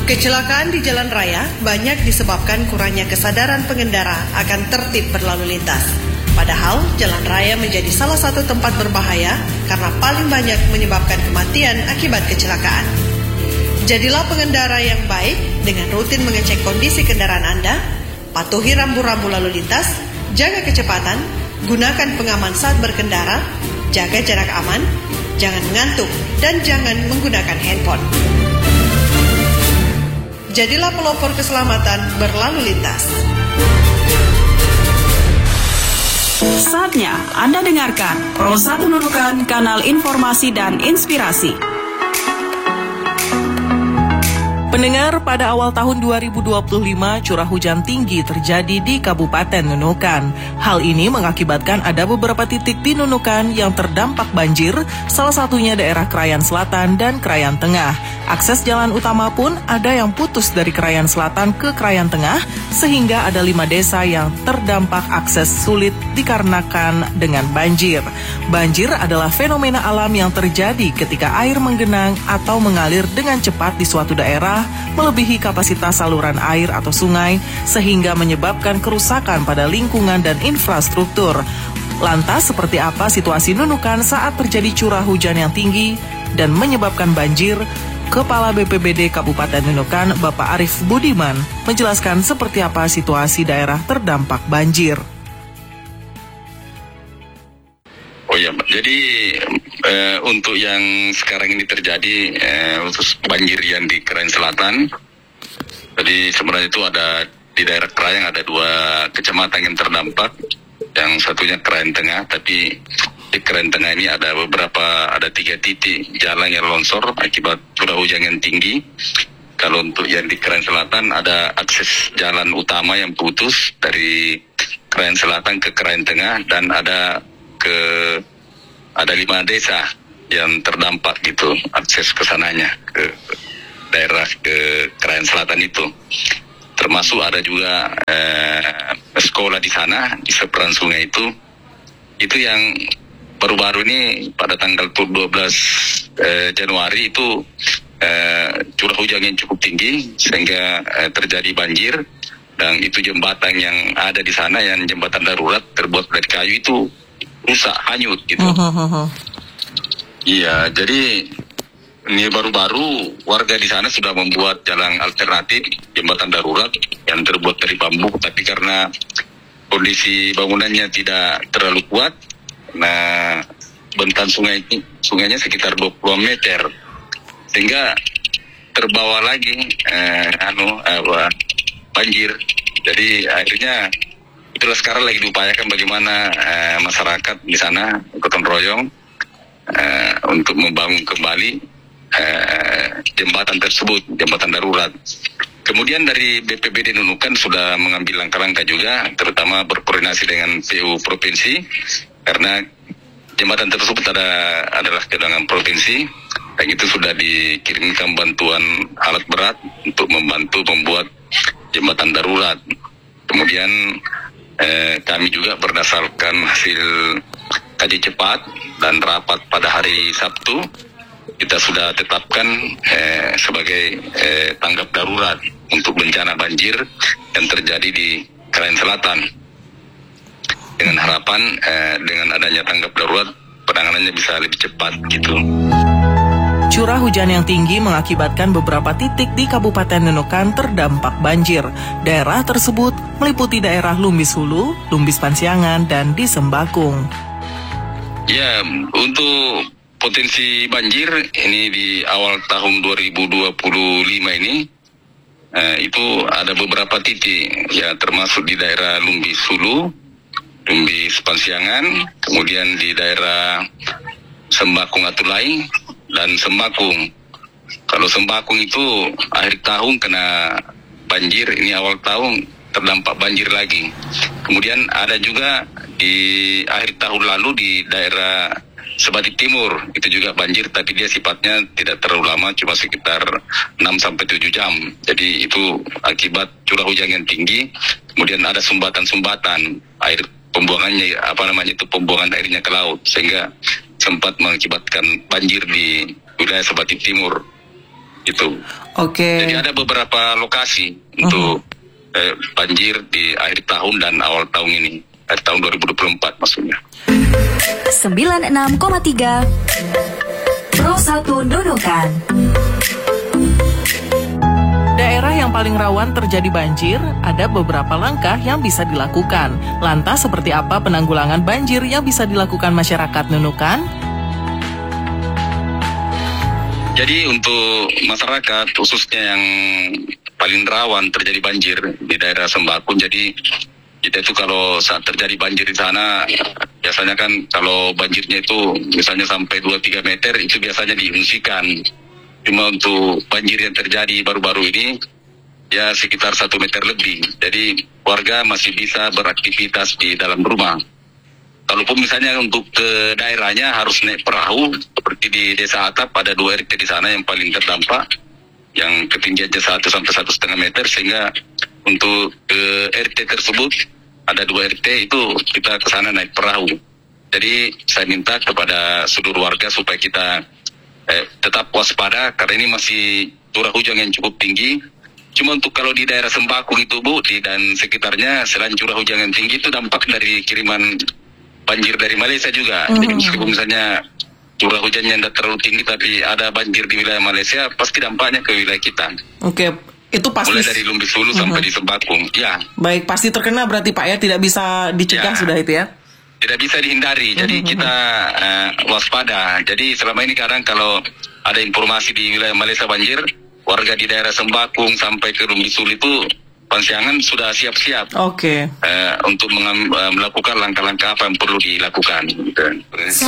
Kecelakaan di jalan raya banyak disebabkan kurangnya kesadaran pengendara akan tertib berlalu lintas. Padahal jalan raya menjadi salah satu tempat berbahaya karena paling banyak menyebabkan kematian akibat kecelakaan. Jadilah pengendara yang baik dengan rutin mengecek kondisi kendaraan Anda, patuhi rambu-rambu lalu lintas, jaga kecepatan, gunakan pengaman saat berkendara, jaga jarak aman, jangan mengantuk, dan jangan menggunakan handphone. Jadilah pelopor keselamatan berlalu lintas. Saatnya Anda dengarkan Pro 1 Nunukan, kanal informasi dan inspirasi. Pendengar, pada awal tahun 2025 curah hujan tinggi terjadi di Kabupaten Nunukan. Hal ini mengakibatkan ada beberapa titik di Nunukan yang terdampak banjir, salah satunya daerah Krayan Selatan dan Krayan Tengah. Akses jalan utama pun ada yang putus dari Krayan Selatan ke Krayan Tengah, sehingga ada 5 desa yang terdampak akses sulit dikarenakan dengan banjir. Banjir adalah fenomena alam yang terjadi ketika air menggenang atau mengalir dengan cepat di suatu daerah, melebihi kapasitas saluran air atau sungai, sehingga menyebabkan kerusakan pada lingkungan dan infrastruktur. Lantas, seperti apa situasi Nunukan saat terjadi curah hujan yang tinggi dan menyebabkan banjir? Kepala BPBD Kabupaten Nunukan, Bapak Arif Budiman, menjelaskan seperti apa situasi daerah terdampak banjir. Oh ya, jadi untuk yang sekarang ini terjadi khusus banjir yang di Krayan Selatan, jadi sebenarnya itu ada di daerah Krayan ada 2 kecamatan yang terdampak, yang satunya Krayan Tengah, tapi di Krayan Tengah ini ada 3 titik jalan yang longsor akibat curah hujan yang tinggi. Kalau untuk yang di Krayan Selatan ada akses jalan utama yang putus dari Krayan Selatan ke Krayan Tengah, dan ada 5 desa yang terdampak gitu akses ke sananya, ke daerah ke Krayan Selatan itu. Termasuk ada juga sekolah di sana di seberang sungai itu yang baru-baru ini pada tanggal 12 Januari itu curah hujan yang cukup tinggi sehingga terjadi banjir, dan itu jembatan yang ada di sana yang jembatan darurat terbuat dari kayu itu rusak, hanyut gitu. Iya, jadi ini baru-baru warga di sana sudah membuat jalan alternatif jembatan darurat yang terbuat dari bambu, tapi karena kondisi bangunannya tidak terlalu kuat, nah bentan sungainya sekitar 20 meter, sehingga terbawa lagi banjir. Jadi akhirnya itulah sekarang lagi diupayakan bagaimana masyarakat di sana gotong royong untuk membangun kembali jembatan tersebut, jembatan darurat. Kemudian dari BPBD Nunukan sudah mengambil langkah-langkah juga, terutama berkoordinasi dengan PU Provinsi, karena jembatan tersebut adalah kewenangan provinsi, dan itu sudah dikirimkan bantuan alat berat untuk membantu membuat jembatan darurat. Kemudian kami juga berdasarkan hasil kaji cepat dan rapat pada hari Sabtu, kita sudah tetapkan sebagai tanggap darurat untuk bencana banjir yang terjadi di Krayan Selatan. Dengan harapan dengan adanya tanggap darurat, penanganannya bisa lebih cepat gitu. Curah hujan yang tinggi mengakibatkan beberapa titik di Kabupaten Nunukan terdampak banjir. Daerah tersebut meliputi daerah Lumbis Hulu, Lumbis Pansiangan, dan di Sembakung. Ya, untuk potensi banjir ini di awal tahun 2025 ini itu ada beberapa titik, ya termasuk di daerah Lumbis Hulu, Lumbis Pansiangan, kemudian di daerah Sembakung Atulai dan Sembakung. Kalau Sembakung itu akhir tahun kena banjir, ini awal tahun terdampak banjir lagi. Kemudian ada juga di akhir tahun lalu di daerah Sebatik Timur, itu juga banjir, tapi dia sifatnya tidak terlalu lama, cuma sekitar 6-7 jam. Jadi itu akibat curah hujan yang tinggi. Kemudian ada sumbatan-sumbatan air pembuangannya, pembuangan airnya ke laut, sehingga sempat mengakibatkan banjir di wilayah Sebatik Timur. Itu. Oke. Jadi ada beberapa lokasi untuk banjir di akhir tahun dan awal tahun ini. Akhir tahun 2024 maksudnya. 96,3 Pro 1 Nunukan. Daerah yang paling rawan terjadi banjir, ada beberapa langkah yang bisa dilakukan. Lantas seperti apa penanggulangan banjir yang bisa dilakukan masyarakat Nunukan? Jadi untuk masyarakat khususnya yang paling rawan terjadi banjir di daerah Sembakun, jadi kita itu kalau saat terjadi banjir di sana, biasanya kan kalau banjirnya itu misalnya sampai 2-3 meter itu biasanya diungsikan. Cuma untuk banjir yang terjadi baru-baru ini ya sekitar 1 meter lebih. Jadi warga masih bisa beraktivitas di dalam rumah. Kalaupun misalnya untuk ke daerahnya harus naik perahu, seperti di Desa Atap ada 2 RT di sana yang paling terdampak, yang ketinggiannya 1 sampai 1,5 meter, sehingga untuk ke RT tersebut ada 2 RT itu kita ke sana naik perahu. Jadi saya minta kepada seluruh warga supaya kita tetap waspada karena ini masih curah hujan yang cukup tinggi. Cuma untuk kalau di daerah Sembakun itu Bu dan sekitarnya, selain curah hujan yang tinggi itu dampak dari kiriman banjir dari Malaysia juga. Jadi meskipun misalnya curah hujannya tidak terlalu tinggi tapi ada banjir di wilayah Malaysia, pasti dampaknya ke wilayah kita. Oke, itu pasti. Mulai dari Lumbis Hulu sampai di Sembakun. Ya. Baik, pasti terkena berarti Pak ya, tidak bisa dicegah sudah itu ya? Tidak bisa dihindari, jadi kita waspada. Jadi selama ini kadang kalau ada informasi di wilayah Malaysia banjir, warga di daerah Sembakung sampai ke Lumbis Hulu itu Pansiangan sudah siap-siap untuk melakukan langkah-langkah apa yang perlu dilakukan.